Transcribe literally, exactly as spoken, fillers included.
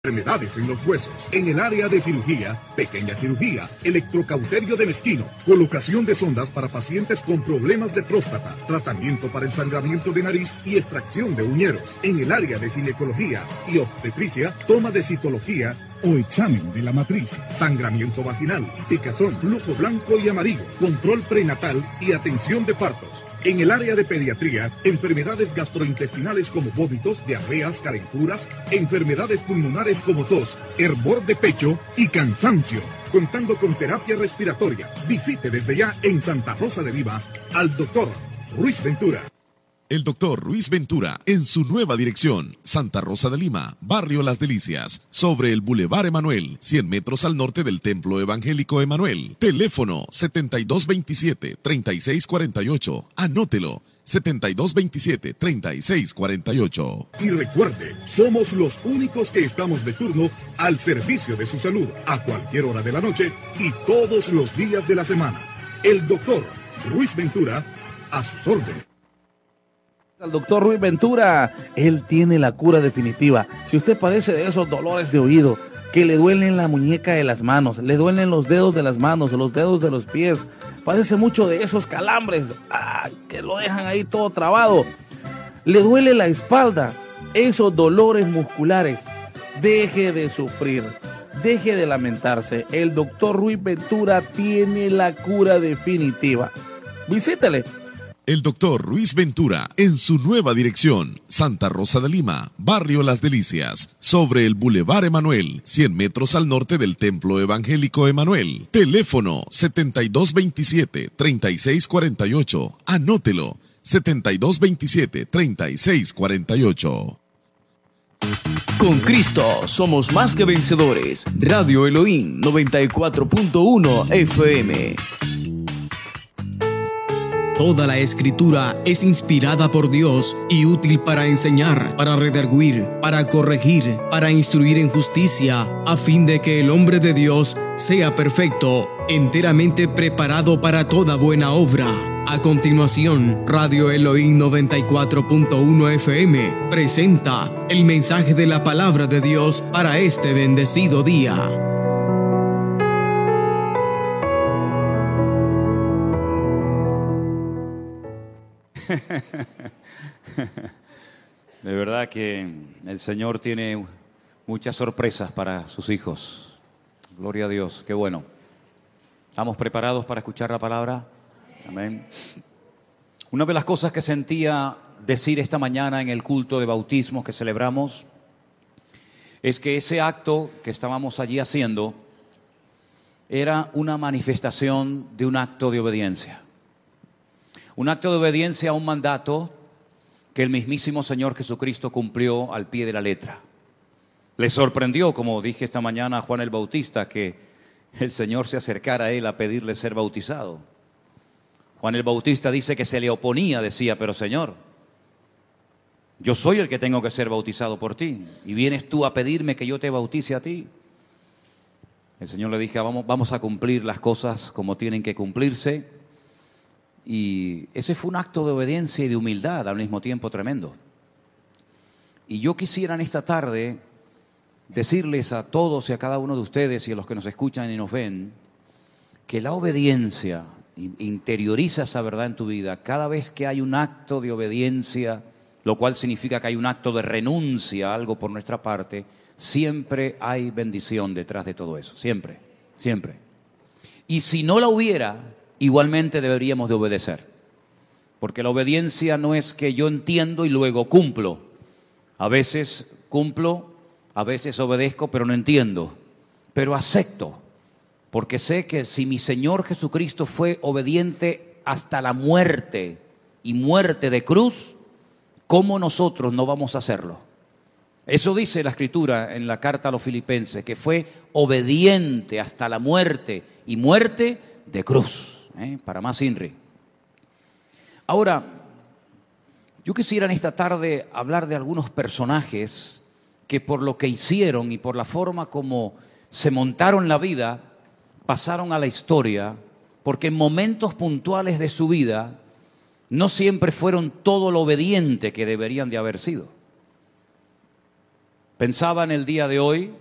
Enfermedades en los huesos. En el área de cirugía, pequeña cirugía, electrocauterio de Mezquino, colocación de sondas para pacientes con problemas de próstata, tratamiento para ensangramiento de nariz y extracción de uñeros. En el área de ginecología y obstetricia, toma de citología o examen de la matriz, sangramiento vaginal, picazón, flujo blanco y amarillo, control prenatal y atención de partos. En el área de pediatría, enfermedades gastrointestinales como vómitos, diarreas, calenturas, enfermedades pulmonares como tos, hervor de pecho y cansancio. Contando con terapia respiratoria. Visite desde ya en Santa Rosa de Lima al doctor Ruiz Ventura. El doctor Ruiz Ventura en su nueva dirección, Santa Rosa de Lima, Barrio Las Delicias, sobre el Boulevard Emanuel, cien metros al norte del Templo Evangélico Emanuel. Teléfono setenta y dos veintisiete, treinta y seis cuarenta y ocho. Anótelo, setenta y dos veintisiete, treinta y seis cuarenta y ocho. Y recuerde, somos los únicos que estamos de turno al servicio de su salud, a cualquier hora de la noche y todos los días de la semana. El doctor Ruiz Ventura, a sus órdenes. Al doctor Ruiz Ventura, él tiene la cura definitiva. Si usted padece de esos dolores de oído, que le duelen la muñeca de las manos, le duelen los dedos de las manos, los dedos de los pies, padece mucho de esos calambres, ah, que lo dejan ahí todo trabado, le duele la espalda, esos dolores musculares, deje de sufrir, deje de lamentarse. El doctor Ruiz Ventura tiene la cura definitiva. Visítele. El doctor Ruiz Ventura en su nueva dirección, Santa Rosa de Lima, Barrio Las Delicias, sobre el Boulevard Emanuel, cien metros al norte del Templo Evangélico Emanuel. Teléfono setenta y dos veintisiete, treinta y seis cuarenta y ocho. Anótelo, setenta y dos veintisiete, treinta y seis cuarenta y ocho. Con Cristo somos más que vencedores. Radio Elohim noventa y cuatro punto uno F M. Toda la Escritura es inspirada por Dios y útil para enseñar, para redarguir, para corregir, para instruir en justicia, a fin de que el hombre de Dios sea perfecto, enteramente preparado para toda buena obra. A continuación, Radio Elohim noventa y cuatro punto uno F M presenta el mensaje de la palabra de Dios para este bendecido día. De verdad que el Señor tiene muchas sorpresas para sus hijos. Gloria a Dios, qué bueno. ¿Estamos preparados para escuchar la palabra? Amén. Una de las cosas que sentía decir esta mañana en el culto de bautismo que celebramos es que ese acto que estábamos allí haciendo era una manifestación de un acto de obediencia. Un acto de obediencia a un mandato que el mismísimo Señor Jesucristo cumplió al pie de la letra. Le sorprendió, como dije esta mañana a Juan el Bautista, que el Señor se acercara a él a pedirle ser bautizado. Juan el Bautista dice que se le oponía, decía, pero Señor, yo soy el que tengo que ser bautizado por ti, y vienes tú a pedirme que yo te bautice a ti. El Señor le dije, vamos, vamos a cumplir las cosas como tienen que cumplirse. Y ese fue un acto de obediencia y de humildad al mismo tiempo tremendo. Y yo quisiera en esta tarde decirles a todos y a cada uno de ustedes y a los que nos escuchan y nos ven, que la obediencia interioriza esa verdad en tu vida. Cada vez que hay un acto de obediencia, lo cual significa que hay un acto de renuncia a algo por nuestra parte, siempre hay bendición detrás de todo eso, siempre, siempre. Y si no la hubiera, igualmente deberíamos de obedecer, porque la obediencia no es que yo entiendo y luego cumplo. A veces cumplo, a veces obedezco, pero no entiendo, pero acepto, porque sé que si mi Señor Jesucristo fue obediente hasta la muerte y muerte de cruz, ¿cómo nosotros no vamos a hacerlo? Eso dice la Escritura en la carta a los Filipenses, que fue obediente hasta la muerte y muerte de cruz. ¿Eh? Para más INRI. Ahora, yo quisiera en esta tarde hablar de algunos personajes que por lo que hicieron y por la forma como se montaron la vida, pasaron a la historia, porque en momentos puntuales de su vida no siempre fueron todo lo obediente que deberían de haber sido. Pensaba en el día de hoy